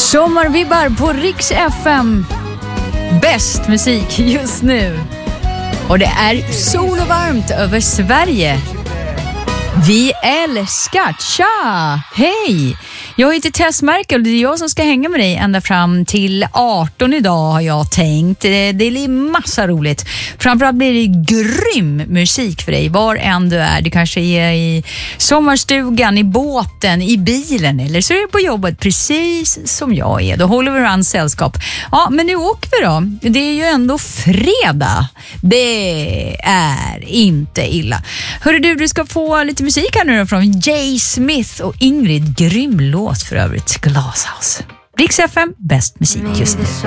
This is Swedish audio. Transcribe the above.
Sommarvibbar på Rix FM. Bäst musik just nu. Och det är sol och varmt över Sverige. Vi älskar. Tja! Hej! Jag heter Tess Merkel och det är jag som ska hänga med dig ända fram till 18 idag har jag tänkt. Det är massa roligt. Framförallt blir det grym musik för dig var än du är. Du kanske är i sommarstugan, i båten, i bilen eller så är du på jobbet precis som jag är. Då håller vi varandra sällskap. Ja, men nu åker vi då. Det är ju ändå fredag. Det är inte illa. Hörru du ska få lite musik här nu då från Jay Smith och Ingrid. Grym låt för övrigt. Glasshouse. Rix FM, bäst musik just nu.